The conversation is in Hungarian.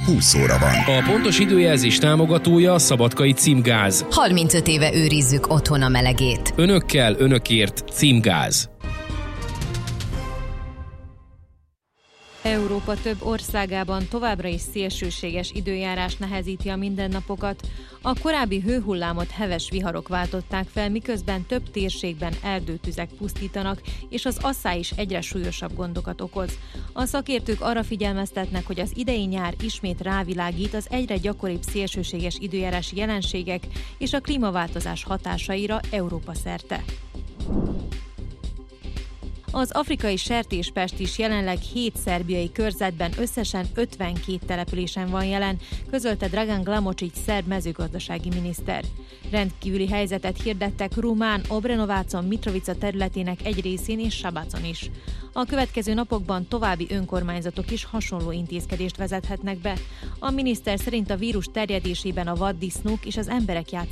20 óra van. A pontos időjelzés támogatója a Szabadkai Címgáz. 35 éve őrizzük otthon a melegét. Önökkel, önökért Címgáz. Európa több országában továbbra is szélsőséges időjárás nehezíti a mindennapokat. A korábbi hőhullámot heves viharok váltották fel, miközben több térségben erdőtüzek pusztítanak, és az asszály is egyre súlyosabb gondokat okoz. A szakértők arra figyelmeztetnek, hogy az idei nyár ismét rávilágít az egyre gyakoribb szélsőséges időjárási jelenségek és a klímaváltozás hatásaira Európa szerte. Az afrikai sertéspest is jelenleg 7 szerbiai körzetben összesen 52 településen van jelen, közölte Dragan Glamocic szerb mezőgazdasági miniszter. Rendkívüli helyzetet hirdettek Rumán, Obrenovacon, Mitrovica területének egy részén és Sabacon is. A következő napokban további önkormányzatok is hasonló intézkedést vezethetnek be. A miniszter szerint a vírus terjedésében a vaddisznók és az emberek